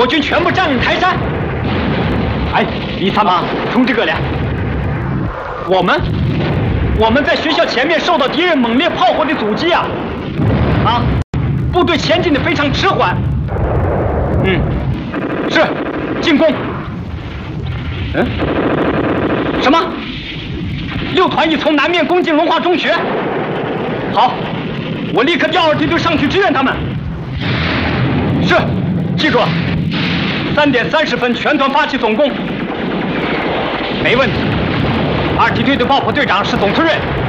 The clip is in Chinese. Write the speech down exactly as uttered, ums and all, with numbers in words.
军全部占领台山。哎，李参谋，从这个了。我们，我们在学校前面受到敌人猛烈炮火的阻击啊！啊，部队前进的非常迟缓。嗯，是，进攻。嗯，什么？六团已从南面攻进龙华中学。好，我立刻调二梯队上去支援他们。是，记住了，三点三十分全团发起总攻。没问题。二梯队的炮火队长是总司令。